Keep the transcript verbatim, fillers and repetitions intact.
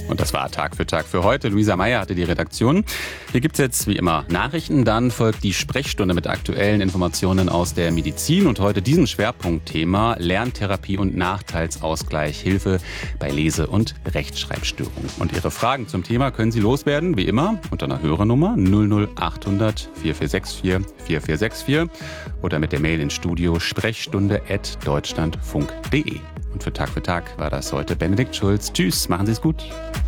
Und das war Tag für Tag für heute. Luisa Meyer hatte die Redaktion. Hier gibt's jetzt wie immer Nachrichten, dann folgt die Sprechstunde mit aktuellen Informationen aus der Medizin und heute diesen Schwerpunktthema Lerntherapie und Nachteilsausgleich, Hilfe bei Lese- und Rechtschreibstörungen. Und Ihre Fragen zum Thema können Sie loswerden, wie immer, unter einer Hörernummer null null acht hundert vier vier sechs vier vier vier sechs vier oder mit der Mail ins Studio sprechstunde at deutschlandfunk punkt de. Und für Tag für Tag war das heute Benedikt Schulz. Tschüss, machen Sie es gut.